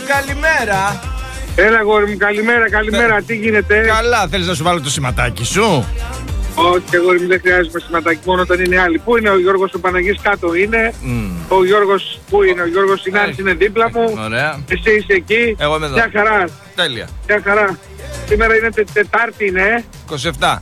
καλημέρα. Έλα αγόρι μου, καλημέρα, τι γίνεται? Καλά, θέλεις να σου βάλω το σηματάκι σου? Όχι αγόρι μου, δεν χρειάζομαι σηματάκι, μόνο όταν είναι άλλοι. Πού είναι ο Γιώργος ο Παναγής? Κάτω είναι. Ο Γιώργος, πού είναι? Ο Γιώργος Σινάνης είναι δίπλα μου. Ωραία. Εσύ είσαι εκεί. Εγώ είμαι εδώ. Μια χαρά. Τέλεια. Μια χαρά. Σήμερα είναι Τετάρτη είναι. 27.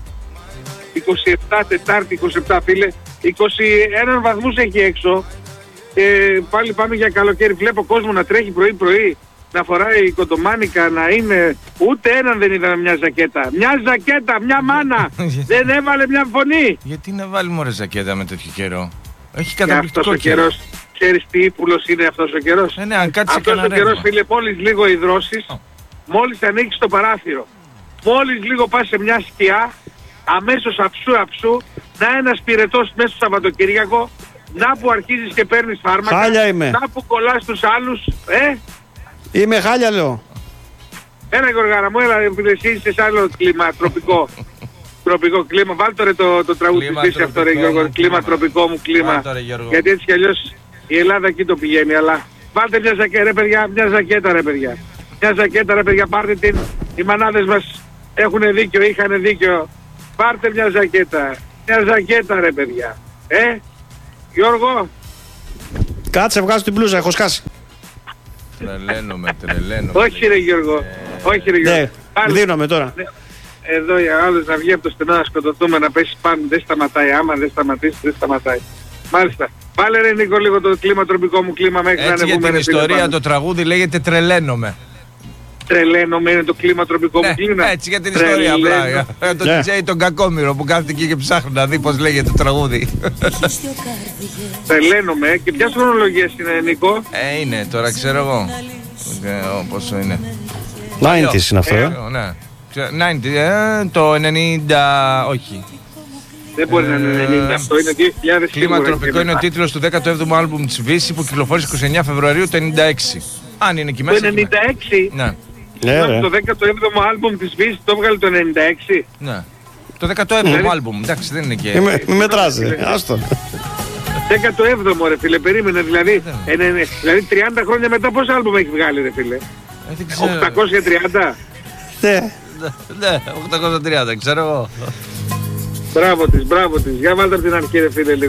27, Τετάρτη 27 φίλε. 21 βαθμούς έχει έξω. Πάλι πάμε για καλοκαίρι. Βλέπω κόσμο να τρέχει πρωί-πρωί, να φοράει κοντομάνικα, να είναι. Ούτε έναν δεν είδαμε μια ζακέτα. Μια ζακέτα, μια μάνα. Δεν έβαλε μια φωνή. Γιατί να βάλει μωρέ ζακέτα με τέτοιο καιρό? Έχει Και καταπληκτικό αυτός ο καιρό. καιρός, ξέρεις τι ύπουλος είναι αυτός ο καιρός? Ναι, αν κάτσει Αυτός κανένα ο καιρός ρεύμα. φίλε, μόλις λίγο υδρώσεις, μόλις ανοίξεις το παράθυρο, μόλις λίγο πας σε μια σκιά, αμέσως αψού, να ένας πυρετός μέσα στο Σαββατοκύριακο, να που αρχίζεις και παίρνεις φάρμακα, Χάλια είμαι. να που κολλάς τους άλλους, Είμαι χάλια, λέω. Έλα Γιωργάρα μου, έλα φίλε, εσύ είσαι σε άλλο κλίμα, τροπικό. Τροπικό κλίμα, βάλτε ρε το τραγούδι Κλίμα της αυτό ρε τροπικό Γιώργο, μου κλίμα, κλίμα. τροπικό μου κλίμα. Βάλτε, ρε, Γιώργο. Γιατί έτσι κι αλλιώς η Ελλάδα εκεί το πηγαίνει, αλλά βάλτε μια ζακέτα ρε παιδιά, μια ζακέτα ρε παιδιά. Μια ζακέτα ρε παιδιά, πάρτε την, οι μανάδες μας έχουν δίκιο, είχαν δίκιο. Πάρτε μια ζακέτα ρε παιδιά. Γιώργο. Κάτσε, βγάζω την μπλούζα, έχω σκάσει. Τρελαίνομαι. Όχι ρε Γιώργο, όχι ρε Γιώργο. Ναι, Πάλι. δίνομαι τώρα. Εδώ για άλλους να βγει από το στενό να σκοτωθούμε, να πέσει πάνω, δεν σταματάει. Άμα δεν σταματήσει, δεν σταματάει. Μάλιστα. Βάλε ρε Νίκο λίγο το κλίμα, τροπικό μου κλίμα μέχρι να Έτσι για ανεβούμε. την ιστορία το τραγούδι λέγεται Τρελαίνομαι. Τρελαίνομαι είναι το κλίμα, τροπικό μου Ναι, κλίμα. έτσι για την ιστορία απλά. Τον Ναι. DJ τον Κακόμηρο που κάθεται εκεί και ψάχνει να δει πώς λέγεται το τραγούδι. Τρελαίνομαι. Και ποιας χρονολογίας είναι Νίκο? Είναι τώρα ξέρω εγώ. Πόσο είναι. 90's είναι αυτό, Ναι. 90, το 90, όχι. Δεν μπορεί να είναι 90, αυτό είναι 2000 Κλίμα σίγουρα. τροπικό είναι ο τίτλος του 17ου άλμπουμ της Βύση που κυκλοφόρησε 29 Φεβρουαρίου του 96. Αν είναι εκεί Το μέσα. 96. Ναι, Ναι, ρε. Το 17ο άλμπουμ της Βύσης το έβγαλε το 96. ναι. Το 17ο άλμπουμ, εντάξει δεν είναι και... Μη μετράζει, άστο. 17ο ρε φίλε, περίμενε δηλαδή. Δηλαδή 30 χρόνια μετά πόσα άλμπουμ έχει βγάλει ρε φίλε? Δεν ξέρω. 830. Ναι. Ναι, 830, ξέρω εγώ. Μπράβο της. Για βάλτε από την αρχή ρε φίλε λίγο.